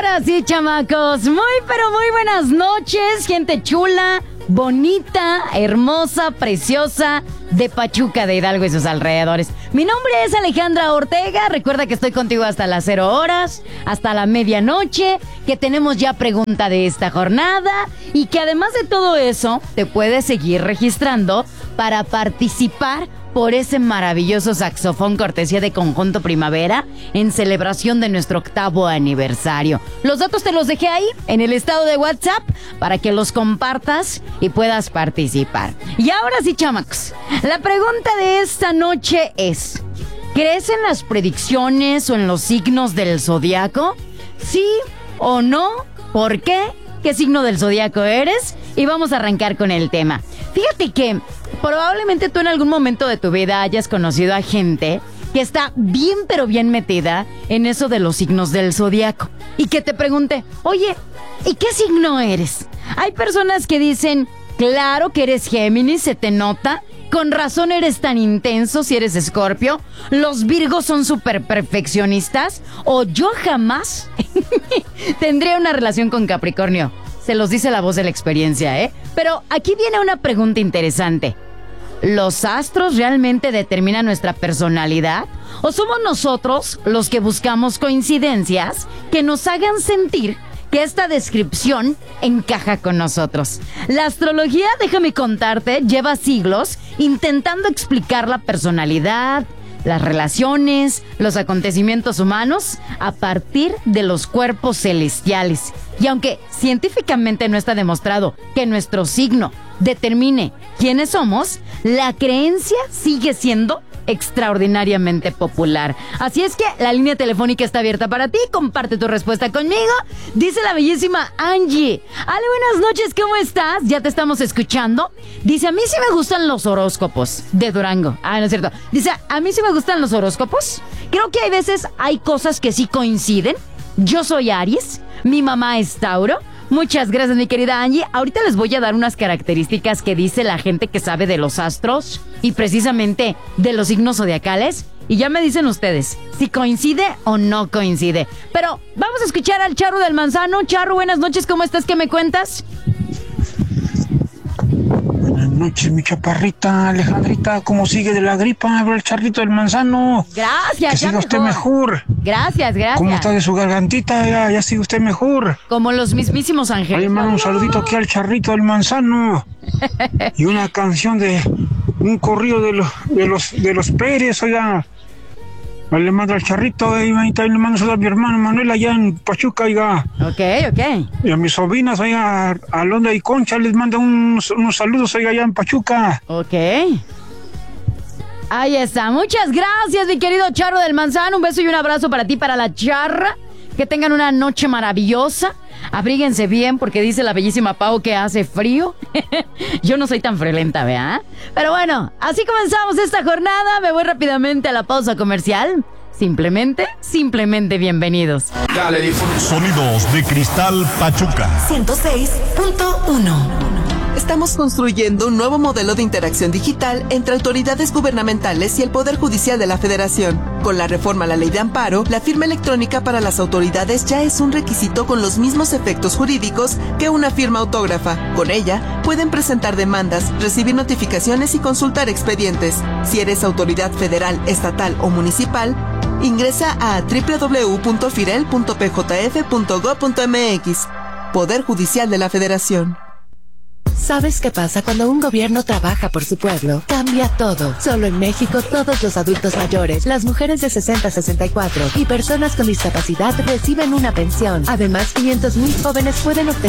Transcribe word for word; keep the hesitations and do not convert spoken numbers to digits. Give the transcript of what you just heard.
Ahora sí, chamacos, muy pero muy buenas noches, gente chula, bonita, hermosa, preciosa de Pachuca de Hidalgo y sus alrededores. Mi nombre es Alejandra Ortega, recuerda que estoy contigo hasta las cero horas, hasta la medianoche, que tenemos ya pregunta de esta jornada y que además de todo eso, te puedes seguir registrando para participar por ese maravilloso saxofón cortesía de Conjunto Primavera en celebración de nuestro octavo aniversario. Los datos te los dejé ahí en el estado de WhatsApp para que los compartas y puedas participar. Y ahora sí, chamacos, la pregunta de esta noche es: ¿crees en las predicciones o en los signos del zodiaco? ¿Sí o no? ¿Por qué? ¿Qué signo del zodiaco eres? Y vamos a arrancar con el tema. Fíjate que probablemente tú en algún momento de tu vida hayas conocido a gente que está bien pero bien metida en eso de los signos del zodiaco y que te pregunte, oye, ¿y qué signo eres? Hay personas que dicen, claro que eres Géminis, se te nota, con razón eres tan intenso si eres Escorpio, los Virgos son súper perfeccionistas, o yo jamás tendría una relación con Capricornio. Se los dice la voz de la experiencia, ¿eh? Pero aquí viene una pregunta interesante. ¿Los astros realmente determinan nuestra personalidad? ¿O somos nosotros los que buscamos coincidencias que nos hagan sentir que esta descripción encaja con nosotros? La astrología, déjame contarte, lleva siglos intentando explicar la personalidad, las relaciones, los acontecimientos humanos a partir de los cuerpos celestiales. Y aunque científicamente no está demostrado que nuestro signo determine quiénes somos, la creencia sigue siendo extraordinariamente popular. Así es que la línea telefónica está abierta para ti. Comparte tu respuesta conmigo. Dice la bellísima Angie. Ale, buenas noches, ¿cómo estás? Ya te estamos escuchando. Dice, a mí sí me gustan los horóscopos de Durango. Ah, no es cierto. Dice, a mí sí me gustan los horóscopos. Creo que hay veces hay cosas que sí coinciden. Yo soy Aries, mi mamá es Tauro. Muchas gracias, mi querida Angie. Ahorita les voy a dar unas características que dice la gente que sabe de los astros y precisamente de los signos zodiacales. Y ya me dicen ustedes si coincide o no coincide. Pero vamos a escuchar al Charro del Manzano. Charro, buenas noches, ¿cómo estás? ¿Qué me cuentas? Buenas noches, mi chaparrita Alejandrita. ¿Cómo sigue de la gripa? Habla el Charrito del Manzano. Gracias, que siga usted mejor. Gracias, gracias. ¿Cómo está de su gargantita? Ya, ya sigue usted mejor. Como los mismísimos ángeles. Ahí mando un saludito aquí al Charrito del Manzano. Y una canción de un corrido de los de los de los Pérez, oiga. Ahí le mando al Charrito, y ahí le mando saludos a mi hermano Manuel allá en Pachuca, oiga. Ok, ok. Y a mis sobrinas, oiga, a Londa y Concha, les mando unos, unos saludos, oiga, allá en Pachuca. Ok. Ahí está. Muchas gracias, mi querido Charro del Manzano. Un beso y un abrazo para ti, para la Charra. Que tengan una noche maravillosa. Abríguense bien porque dice la bellísima Pau que hace frío. Yo no soy tan friolenta, ¿verdad? Pero bueno, así comenzamos esta jornada. Me voy rápidamente a la pausa comercial. Simplemente, simplemente bienvenidos. Dale, disfruta. Sonidos de Cristal Pachuca. ciento seis punto uno. Estamos construyendo un nuevo modelo de interacción digital entre autoridades gubernamentales y el Poder Judicial de la Federación. Con la reforma a la Ley de Amparo, la firma electrónica para las autoridades ya es un requisito con los mismos efectos jurídicos que una firma autógrafa. Con ella, pueden presentar demandas, recibir notificaciones y consultar expedientes. Si eres autoridad federal, estatal o municipal, ingresa a doble u doble u doble u punto firel punto p j f punto gob punto m x. Poder Judicial de la Federación. ¿Sabes qué pasa cuando un gobierno trabaja por su pueblo? Cambia todo. Solo en México, todos los adultos mayores, las mujeres de sesenta a sesenta y cuatro y personas con discapacidad reciben una pensión. Además, quinientos mil jóvenes pueden obtener